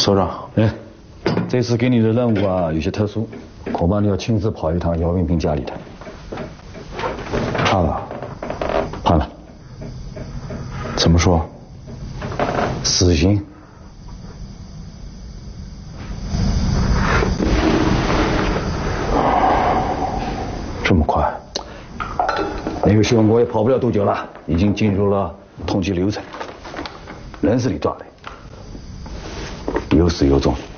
所长， 这次给你的任务啊有些特殊，恐怕你要亲自跑一趟姚云平家里头。怕了，怕了。 怎么说？ 死刑。 这么快？ 那个徐永国也跑不了多久了，已经进入了通缉流程，人是你抓的，有始有终。